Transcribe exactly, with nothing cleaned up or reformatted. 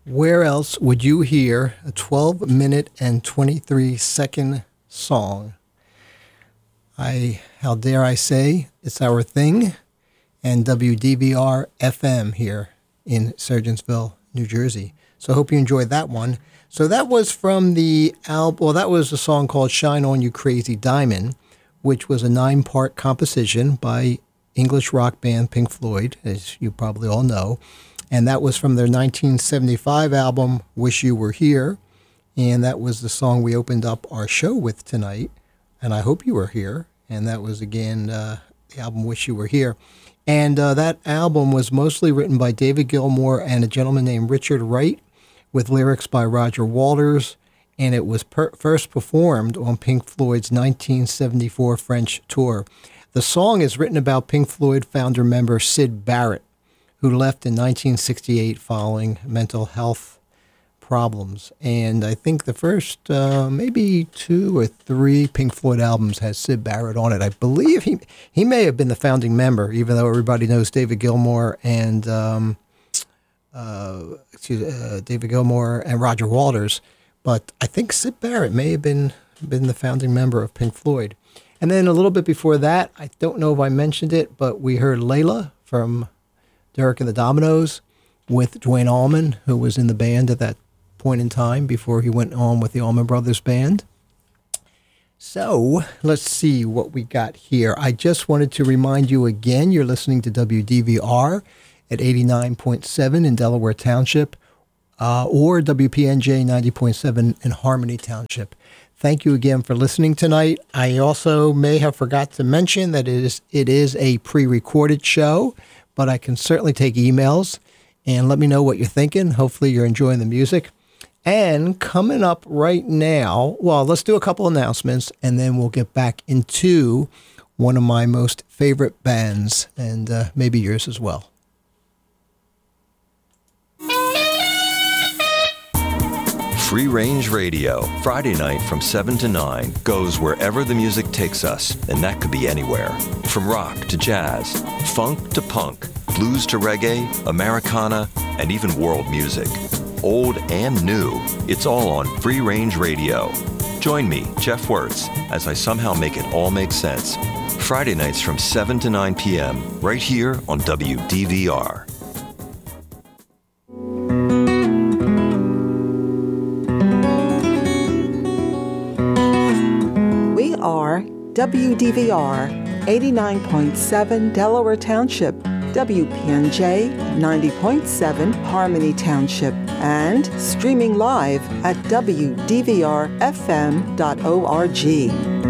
Where else would you hear a twelve minute and twenty-three second song? I, how dare I say, it's our thing, and W D V R F M here in Surgeonsville, New Jersey. So I hope you enjoyed that one. So that was from the album, well, that was a song called Shine On You Crazy Diamond, which was a nine-part composition by English rock band Pink Floyd, as you probably all know. And that was from their nineteen seventy-five album, Wish You Were Here. And that was the song we opened up our show with tonight. And I hope you were here. And that was, again, uh, the album Wish You Were Here. And uh, that album was mostly written by David Gilmour and a gentleman named Richard Wright, with lyrics by Roger Waters. And it was per- first performed on Pink Floyd's nineteen seventy-four French tour. The song is written about Pink Floyd founder member Syd Barrett, who left in nineteen sixty-eight following mental health problems. And I think the first uh, maybe two or three Pink Floyd albums has Syd Barrett on it. I believe he he may have been the founding member, even though everybody knows David Gilmour and um, uh, excuse uh, David Gilmour and Roger Waters. But I think Syd Barrett may have been been the founding member of Pink Floyd. And then a little bit before that, I don't know if I mentioned it, but we heard Layla from Derek and the Dominoes with Duane Allman, who was in the band at that point in time before he went on with the Allman Brothers Band. So let's see what we got here. I just wanted to remind you again, you're listening to W D V R at eighty-nine point seven in Delaware Township uh, or W P N J ninety point seven in Harmony Township. Thank you again for listening tonight. I also may have forgot to mention that it is it is a pre-recorded show, but I can certainly take emails and let me know what you're thinking. Hopefully you're enjoying the music. And coming up right now, well, let's do a couple announcements, and then we'll get back into one of my most favorite bands, and uh, maybe yours as well. Free Range Radio, Friday night from seven to nine, goes wherever the music takes us, and that could be anywhere. From rock to jazz, funk to punk, blues to reggae, Americana, and even world music. Old and new, it's all on Free Range Radio. Join me, Jeff Wirtz, as I somehow make it all make sense. Friday nights from seven to nine p.m., right here on W D V R. We are W D V R, eighty-nine point seven Delaware Township, W P N J ninety point seven Harmony Township, and streaming live at W D V R F M dot org.